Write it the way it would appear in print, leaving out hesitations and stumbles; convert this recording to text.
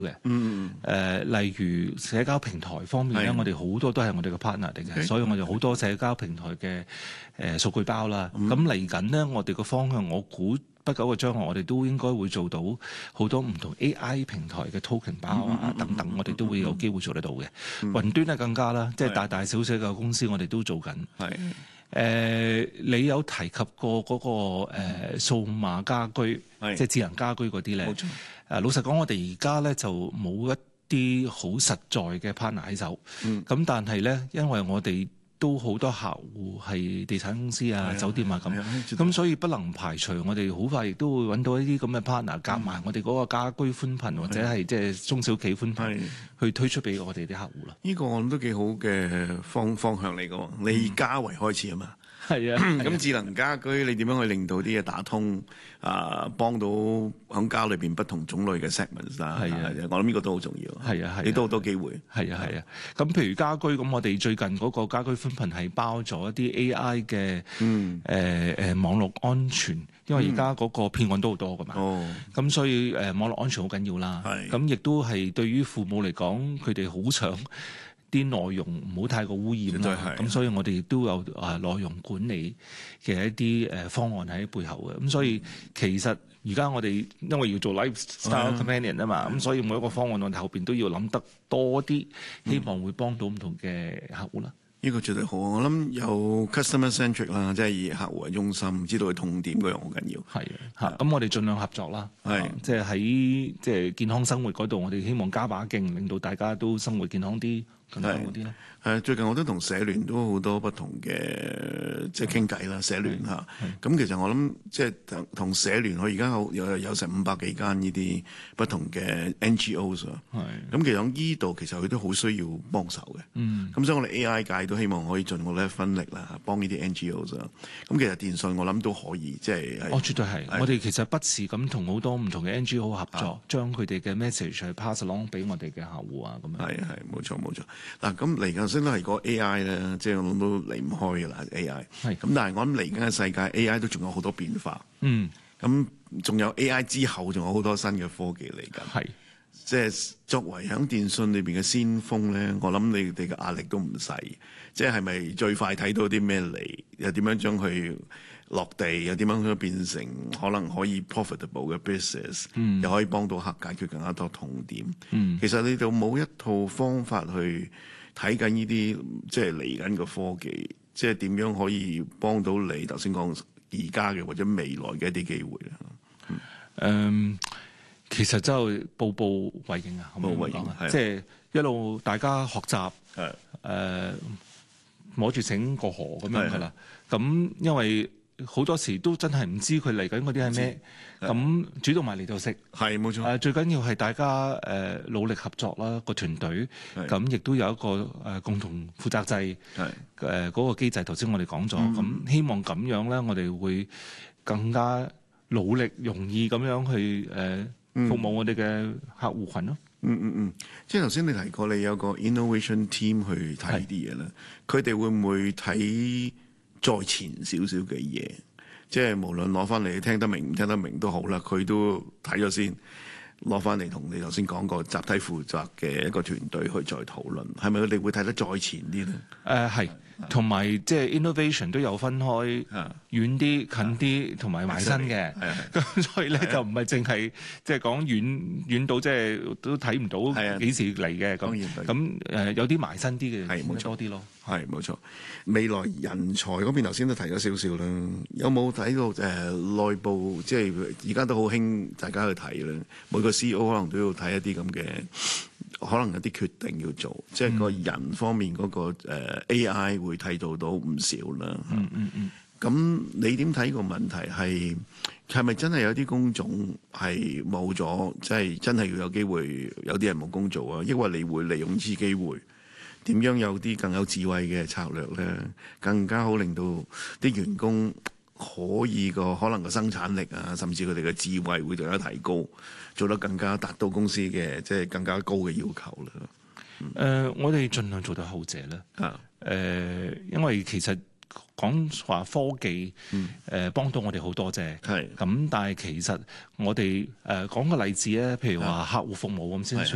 嘅。例如社交平台方面咧，我哋好多都係我哋嘅 partner 嚟嘅，所以我哋好多社交平台嘅數據包啦。咁嚟緊呢，我哋個方向，我估不久嘅將來，我哋都應該會做到好多唔同 AI 平台嘅 token 包啊等等，我哋都會有機會做得到嘅。雲端咧更加啦，即係大大小小嘅公司，我哋都做緊。你有提及過嗰個數碼家居，即係智能家居嗰啲咧？冇錯。老實講，我哋而家咧就冇一啲好實在嘅 partner 喺手。咁但係咧，因為我哋都好多客戶係地產公司啊、酒店啊咁，所以不能排除我哋好快亦都會揾到一啲咁嘅 partner 夾埋我哋嗰個家居寬頻或者係即係中小企寬頻去推出俾我哋啲客戶啦。 呢個我諗都幾好嘅方向嚟㗎。你家為開始啊嘛。 係啊， 咁智能家居你點樣去令到啲嘢打通幫到響家裏邊不同種類嘅 segments 啦？係啊，我諗呢個都好重要。係啊，你都好多機會。 係啊。咁譬如家居咁，我哋最近嗰個家居寬頻係包咗一啲 AI 嘅網絡安全，因為而家嗰個騙案都好多㗎嘛。咁所以網絡安全好緊要啦。咁亦都係對於父母嚟講，佢哋好想啲內容唔好太過污染啦，咁所以我哋亦都有內容管理嘅一啲方案喺背後嘅。咁所以其實而家我哋因為要做 lifestyle companion 啊嘛，咁所以每一個方案我哋後邊都要諗得多啲，希望會幫到唔同嘅客戶啦。 呢個絕對好，我諗有 customer centric 啦，即係以客戶為中心，知道佢痛點嗰樣好緊要。 係啊，咁我哋盡量合作啦。即係喺即係健康生活嗰度，我哋希望加把勁，令到大家都生活健康啲。 最近我都同社聯都好多不同嘅即係傾偈啦，社聯嚇。咁其實我諗即係同社聯，我而家有成500幾間呢啲不同嘅 NGOs 啊。咁其實喺依度其實佢都好需要幫手嘅。咁所以我哋 AI 界都希望可以盡我哋一分力啦，幫呢啲 NGOs 啊。咁其實電訊我諗都可以，即係絕對係。我哋其實不時咁同好多唔同嘅 NGO 合作，將佢哋嘅 message 去 pass along 俾我哋嘅客戶啊。咁樣係冇錯。嗱，咁嚟緊先都係個 AI 咧，即係我諗都離唔開嘅啦 AI。咁但係我諗嚟緊嘅世界 AI 都仲有好多變化。咁仲有 AI 之後，仲有好多新嘅科技嚟緊。即係作為響電訊裏邊嘅先鋒咧，我諗你哋嘅壓力都唔細。即係咪最快睇到啲咩嚟？又點樣將佢落地？又點樣變成可能可以 profitable 嘅 business？又可以幫到客解決更加多痛點。其實你哋冇一套方法去睇緊呢啲即係嚟緊嘅科技，即係點樣可以幫到你頭先講而家嘅或者未來嘅一啲機會咧？ 其實真係步步為營啊，步步為營，即係一路大家學習，摸住繩過河咁樣噶啦。咁因為好多時都真係唔知佢嚟緊嗰啲係咩，咁主動埋嚟就識。冇錯。最緊要係大家努力合作啦，個團隊。咁亦都有一個共同負責制。嗰個機制頭先我哋講咗，咁希望咁樣咧，我哋會更加努力、容易咁樣去服務我哋嘅客戶群咯。 即係頭先你提過，你有個 innovation team 去睇啲嘢咧，佢哋會唔會睇再前少少嘅嘢？即係無論攞翻嚟聽得明唔聽得明都好啦，佢都睇咗先，攞翻嚟同你頭先講過集體負責嘅一個團隊去再討論，係咪佢哋會睇得再前啲咧？ 係。同埋即係 innovation 都有分開遠啲、近啲同埋埋身嘅，咁所以咧就唔係淨係即係講遠到即係都睇唔到幾時嚟嘅咁有啲埋身啲嘅冇多啲咯。 冇錯。未來人才嗰邊頭先都提咗少少啦，有冇睇到內部即係而家都好興大家去睇啦，每個 CEO 可能都要睇一啲咁嘅。可能有啲決定要做，即係個人方面嗰個AI 會睇到唔少啦。咁你點睇個問題係咪真係有啲工種係冇咗？即係真係要有機會有啲人冇工做啊？抑或你會利用呢次機會點樣有啲更有智慧嘅策略咧，更加好令到啲員工可以可能個生產力啊，甚至佢哋嘅智慧會更加提高，做得更加達到公司嘅即係更加高嘅要求啦。 我哋盡量做到後者啦。因為其實講話科技幫到我哋好多啫。咁但係其實我哋講個例子咧，譬如話客戶服務咁先算。